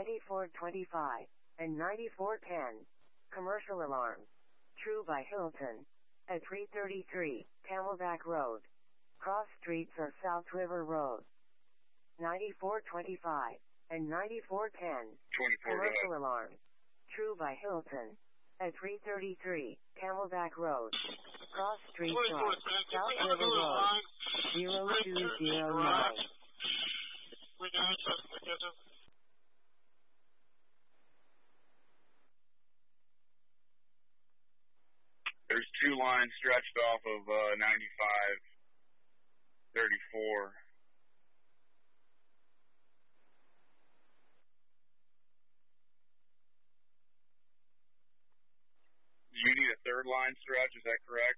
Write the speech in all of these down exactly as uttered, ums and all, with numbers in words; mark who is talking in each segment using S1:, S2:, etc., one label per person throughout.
S1: ninety-four twenty-five, and ninety-four ten. Commercial alarms. True by Hilton. At three thirty-three, Camelback Road. Cross streets are South River Road. ninety-four twenty-five, and ninety-four ten. Commercial alarms. True by Hilton. At three thirty-three, Camelback Road. Cross streets are South River Road. zero two zero nine.
S2: There's two lines stretched off of uh, ninety-five thirty-four. You need a third line stretch, is that correct?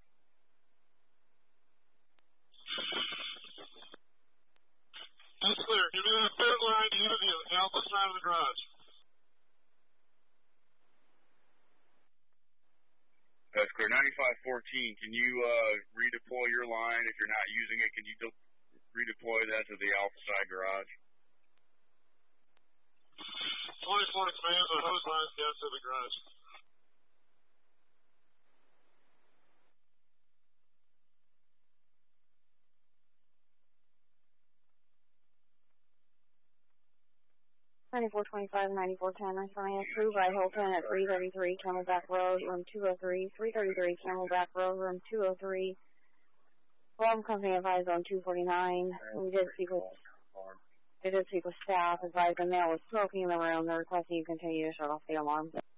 S3: That's clear. Give me the third line to the alpha side of the garage.
S2: That's clear. ninety-five fourteen, can you uh, redeploy your line? If you're not using it, can you de- redeploy that to the alpha side garage?
S3: twenty-four commands on hose lines down to the garage.
S4: ninety-four twenty-five, ninety-four ten, ninety-five, approved by Hilton at three thirty-three, Camelback Road, room two oh three, three thirty-three, Camelback Road, room two oh three, alarm company advised on two forty-nine. We did speak with, we did speak with staff, advised the male was smoking in the room. They're requesting you continue to shut off the alarm.